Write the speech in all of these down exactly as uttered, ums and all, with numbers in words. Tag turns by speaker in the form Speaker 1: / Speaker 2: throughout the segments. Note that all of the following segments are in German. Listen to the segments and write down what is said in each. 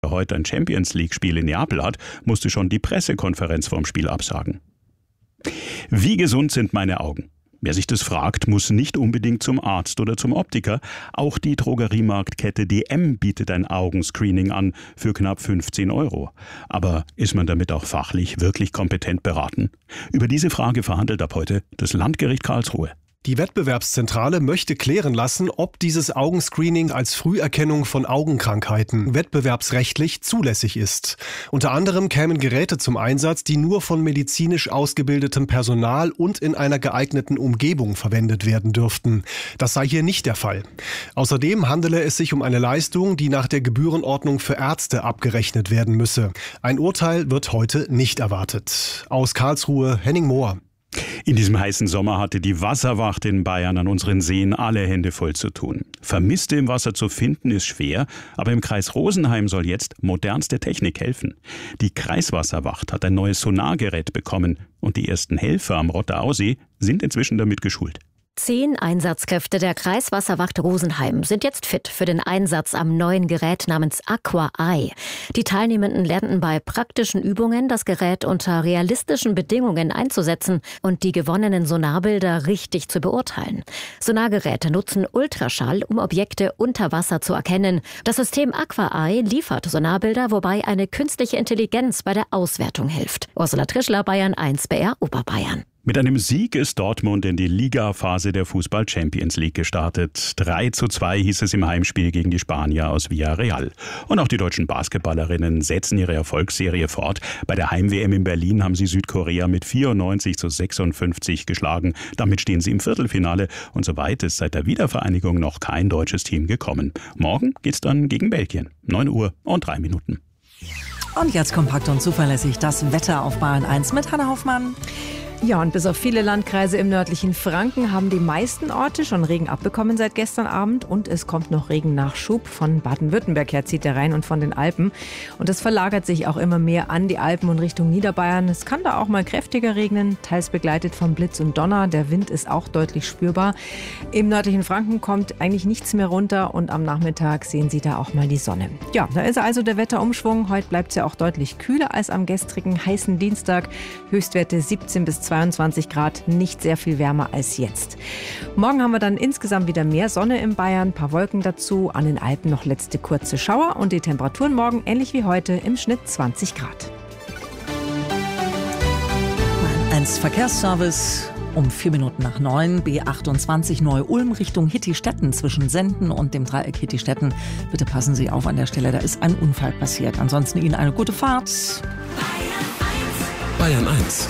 Speaker 1: heute ein Champions-League-Spiel in Neapel hat, musste schon die Pressekonferenz vorm Spiel absagen. Wie gesund sind meine Augen? Wer sich das fragt, muss nicht unbedingt zum Arzt oder zum Optiker. Auch die Drogeriemarktkette D M bietet ein Augenscreening an für knapp fünfzehn Euro. Aber ist man damit auch fachlich wirklich kompetent beraten? Über diese Frage verhandelt ab heute das Landgericht Karlsruhe.
Speaker 2: Die Wettbewerbszentrale möchte klären lassen, ob dieses Augenscreening als Früherkennung von Augenkrankheiten wettbewerbsrechtlich zulässig ist. Unter anderem kämen Geräte zum Einsatz, die nur von medizinisch ausgebildetem Personal und in einer geeigneten Umgebung verwendet werden dürften. Das sei hier nicht der Fall. Außerdem handele es sich um eine Leistung, die nach der Gebührenordnung für Ärzte abgerechnet werden müsse. Ein Urteil wird heute nicht erwartet. Aus Karlsruhe, Henning Mohr.
Speaker 1: In diesem heißen Sommer hatte die Wasserwacht in Bayern an unseren Seen alle Hände voll zu tun. Vermisste im Wasser zu finden ist schwer, aber im Kreis Rosenheim soll jetzt modernste Technik helfen. Die Kreiswasserwacht hat ein neues Sonargerät bekommen und die ersten Helfer am Rotterausee sind inzwischen damit geschult.
Speaker 3: Zehn Einsatzkräfte der Kreiswasserwacht Rosenheim sind jetzt fit für den Einsatz am neuen Gerät namens Aqua Eye. Die Teilnehmenden lernten bei praktischen Übungen, das Gerät unter realistischen Bedingungen einzusetzen und die gewonnenen Sonarbilder richtig zu beurteilen. Sonargeräte nutzen Ultraschall, um Objekte unter Wasser zu erkennen. Das System Aqua Eye liefert Sonarbilder, wobei eine künstliche Intelligenz bei der Auswertung hilft. Ursula Trischler, Bayern eins, B R Oberbayern.
Speaker 1: Mit einem Sieg ist Dortmund in die Ligaphase der Fußball-Champions League gestartet. drei zu zwei hieß es im Heimspiel gegen die Spanier aus Villarreal. Und auch die deutschen Basketballerinnen setzen ihre Erfolgsserie fort. Bei der Heim-W M in Berlin haben sie Südkorea mit vierundneunzig zu sechsundfünfzig geschlagen. Damit stehen sie im Viertelfinale. Und soweit ist seit der Wiedervereinigung noch kein deutsches Team gekommen. Morgen geht's dann gegen Belgien. neun Uhr und drei Minuten.
Speaker 4: Und jetzt kompakt und zuverlässig das Wetter auf Bayern eins mit Hanna Hoffmann.
Speaker 5: Ja, und bis auf viele Landkreise im nördlichen Franken haben die meisten Orte schon Regen abbekommen seit gestern Abend. Und es kommt noch Regennachschub. Von Baden-Württemberg her zieht der Rhein und von den Alpen. Und es verlagert sich auch immer mehr an die Alpen und Richtung Niederbayern. Es kann da auch mal kräftiger regnen, teils begleitet von Blitz und Donner. Der Wind ist auch deutlich spürbar. Im nördlichen Franken kommt eigentlich nichts mehr runter. Und am Nachmittag sehen Sie da auch mal die Sonne. Ja, da ist also der Wetterumschwung. Heute bleibt es ja auch deutlich kühler als am gestrigen heißen Dienstag. Höchstwerte siebzehn bis zweiundzwanzig Grad, nicht sehr viel wärmer als jetzt. Morgen haben wir dann insgesamt wieder mehr Sonne in Bayern, ein paar Wolken dazu, an den Alpen noch letzte kurze Schauer und die Temperaturen morgen ähnlich wie heute im Schnitt zwanzig Grad.
Speaker 4: eins Verkehrsservice. Um vier Minuten nach neun, B achtundzwanzig Neu-Ulm Richtung Hittistetten zwischen Senden und dem Dreieck Hittistetten. Bitte passen Sie auf an der Stelle, da ist ein Unfall passiert. Ansonsten Ihnen eine gute Fahrt.
Speaker 6: Bayern eins.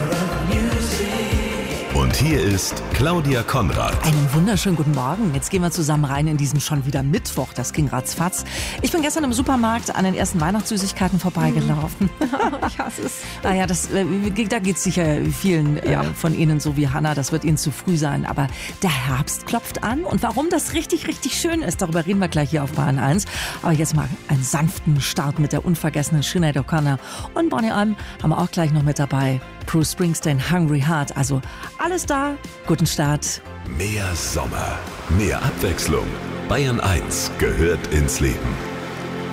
Speaker 6: Und hier ist Claudia Konrad.
Speaker 4: Einen wunderschönen guten Morgen. Jetzt gehen wir zusammen rein in diesem schon wieder Mittwoch. Das ging ratzfatz. Ich bin gestern im Supermarkt an den ersten Weihnachtssüßigkeiten vorbeigelaufen.
Speaker 5: Ich hasse es.
Speaker 4: Naja, das, da geht es sicher vielen ja. äh, von Ihnen so wie Hannah. Das wird Ihnen zu früh sein. Aber der Herbst klopft an. Und warum das richtig, richtig schön ist, darüber reden wir gleich hier auf Bayern eins. Aber jetzt mal einen sanften Start mit der unvergessenen Sinead O'Connor. Und Bonnie M haben wir auch gleich noch mit dabei. Bruce Springsteen, Hungry Heart. Also alles da. Guten Start.
Speaker 6: Mehr Sommer, mehr Abwechslung. Bayern eins gehört ins Leben.